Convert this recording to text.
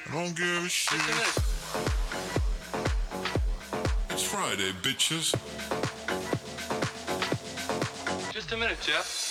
I don't give a shit. Just a minute. It's Friday, bitches. Just a minute, Jeff.